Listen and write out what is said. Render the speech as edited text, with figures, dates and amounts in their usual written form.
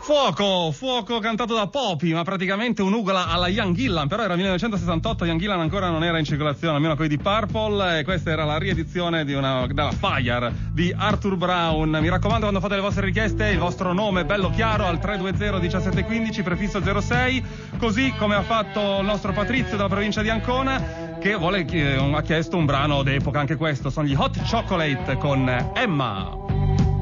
Fuoco cantato da Poppy, ma praticamente un'ugola alla Ian Gillan, però era 1968, Ian Gillan ancora non era in circolazione, almeno quelli di Purple, e questa era la riedizione della Fire di Arthur Brown. Mi raccomando, quando fate le vostre richieste, il vostro nome bello chiaro al 320 1715 prefisso 06, così come ha fatto il nostro Patrizio della provincia di Ancona, che ha chiesto un brano d'epoca, anche questo, sono gli Hot Chocolate con Emma.